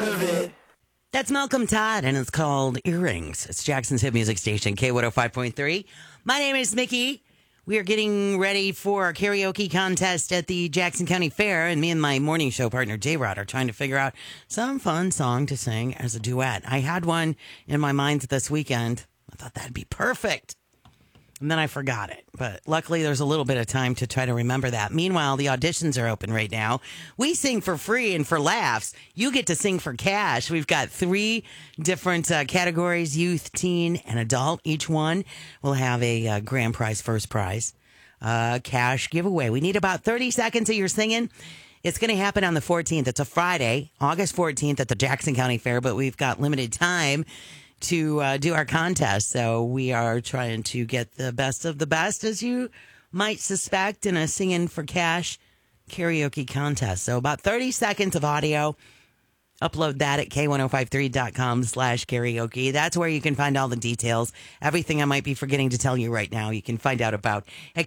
part of it. That's Malcolm Todd, and it's called Earrings. It's Jackson's hit music station, K105.3. My name is Mickey. We are getting ready for our karaoke contest at the Jackson County Fair, and me and my morning show partner, J-Rod, are trying to figure out some fun song to sing as a duet. I had one in my mind this weekend. I thought that'd be perfect. And then I forgot it. But luckily, there's a little bit of time to try to remember that. Meanwhile, the auditions are open right now. We sing for free and for laughs. You get to sing for cash. We've got 3 different categories, youth, teen, and adult. Each one will have a grand prize, first prize, cash giveaway. We need about 30 seconds of your singing. It's going to happen on the 14th. It's a Friday, August 14th at the Jackson County Fair, but we've got limited time to do our contest. So we are trying to get the best of the best, as you might suspect, in a singing for cash karaoke contest. So about 30 seconds of audio. Upload that at k1053.com/karaoke. That's where you can find all the details. Everything I might be forgetting to tell you right now, you can find out about at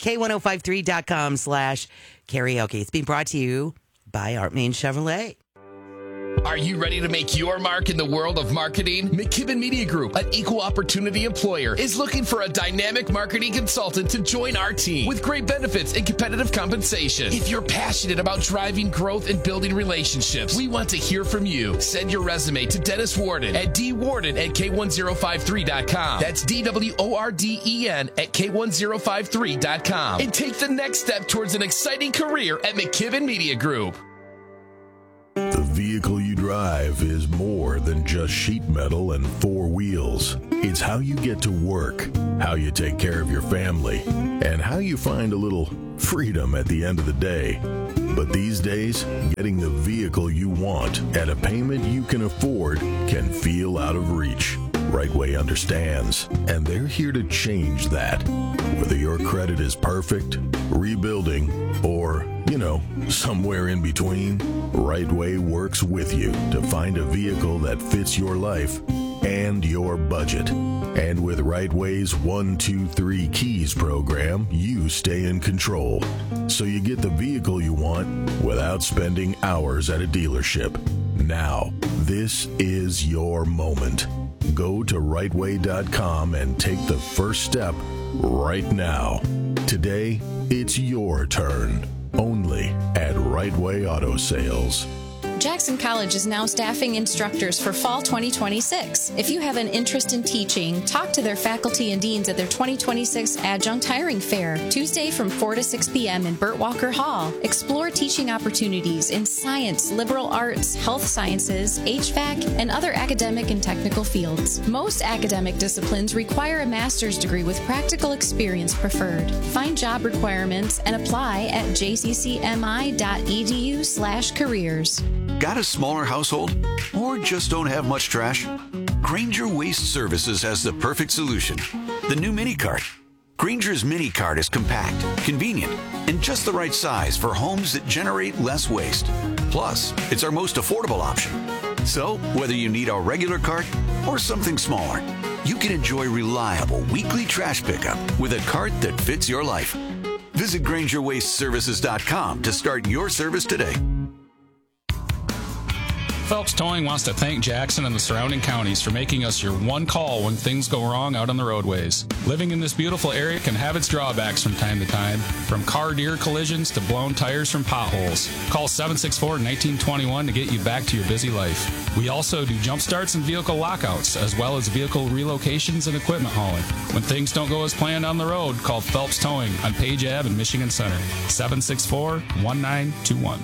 k1053.com/karaoke. It's being brought to you by Art Main Chevrolet. Are you ready to make your mark in the world of marketing? McKibben Media Group, an equal opportunity employer, is looking for a dynamic marketing consultant to join our team with great benefits and competitive compensation. If you're passionate about driving growth and building relationships, we want to hear from you. Send your resume to Dennis Warden at dwarden@k1053.com. That's DWORDEN at k1053.com. And take the next step towards an exciting career at McKibben Media Group. The vehicle you drive is more than just sheet metal and 4 wheels. It's how you get to work, how you take care of your family, and how you find a little freedom at the end of the day. But these days, getting the vehicle you want at a payment you can afford can feel out of reach. Rightway understands, and they're here to change that. Whether your credit is perfect, rebuilding, or, somewhere in between, Rightway works with you to find a vehicle that fits your life and your budget. And with Rightway's 1, 2, 3 Keys program, you stay in control. So you get the vehicle you want without spending hours at a dealership. Now, this is your moment. Go to rightway.com and take the first step right now. Today, it's your turn. Only at Rightway Auto Sales. Jackson College is now staffing instructors for fall 2026. If you have an interest in teaching, talk to their faculty and deans at their 2026 Adjunct Hiring Fair, Tuesday from 4 to 6 p.m. in Burt Walker Hall. Explore teaching opportunities in science, liberal arts, health sciences, HVAC, and other academic and technical fields. Most academic disciplines require a master's degree with practical experience preferred. Find job requirements and apply at jccmi.edu/careers. Got a smaller household? Or just don't have much trash? Grainger Waste Services has the perfect solution. The new Mini Cart. Grainger's Mini Cart is compact, convenient, and just the right size for homes that generate less waste. Plus, it's our most affordable option. So, whether you need a regular cart or something smaller, you can enjoy reliable weekly trash pickup with a cart that fits your life. Visit GraingerWasteServices.com to start your service today. Phelps Towing wants to thank Jackson and the surrounding counties for making us your one call when things go wrong out on the roadways. Living in this beautiful area can have its drawbacks from time to time, from car-deer collisions to blown tires from potholes. Call 764-1921 to get you back to your busy life. We also do jump starts and vehicle lockouts, as well as vehicle relocations and equipment hauling. When things don't go as planned on the road, call Phelps Towing on Page Ave in Michigan Center, 764-1921.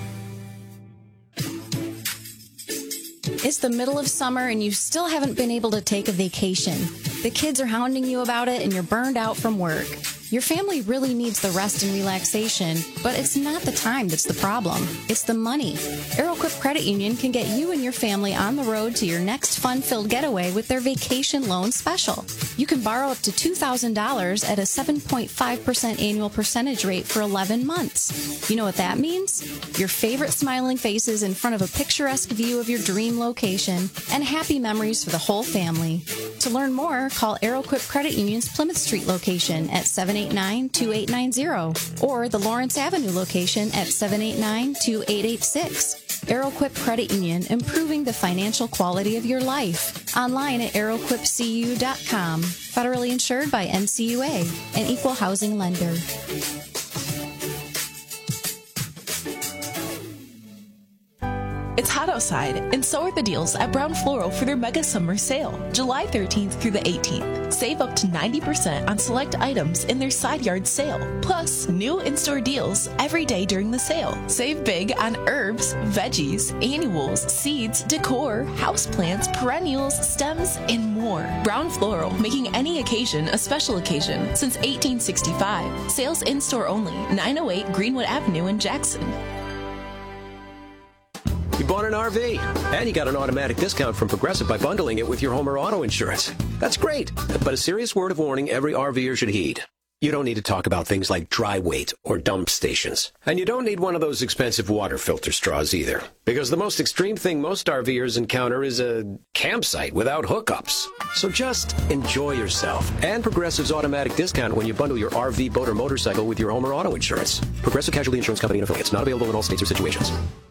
It's the middle of summer and you still haven't been able to take a vacation. The kids are hounding you about it and you're burned out from work. Your family really needs the rest and relaxation, but it's not the time that's the problem. It's the money. Arrowquip Credit Union can get you and your family on the road to your next fun-filled getaway with their vacation loan special. You can borrow up to $2,000 at a 7.5% annual percentage rate for 11 months. You know what that means? Your favorite smiling faces in front of a picturesque view of your dream location and happy memories for the whole family. To learn more, call Aeroquip Credit Union's Plymouth Street location at 789-2890 or the Lawrence Avenue location at 789-2886. Aeroquip Credit Union, improving the financial quality of your life. Online at aeroquipcu.com. Federally insured by NCUA, an equal housing lender. It's hot outside, and so are the deals at Brown Floral for their mega summer sale, July 13th through the 18th. Save up to 90% on select items in their side yard sale. Plus, new in-store deals every day during the sale. Save big on herbs, veggies, annuals, seeds, decor, houseplants, perennials, stems, and more. Brown Floral, making any occasion a special occasion since 1865. Sales in-store only, 908 Greenwood Avenue in Jackson. You bought an RV, and you got an automatic discount from Progressive by bundling it with your home or auto insurance. That's great, but a serious word of warning every RVer should heed. You don't need to talk about things like dry weight or dump stations. And you don't need one of those expensive water filter straws either, because the most extreme thing most RVers encounter is a campsite without hookups. So just enjoy yourself and Progressive's automatic discount when you bundle your RV, boat, or motorcycle with your home or auto insurance. Progressive Casualty Insurance Company and affiliates, not available in all states or situations.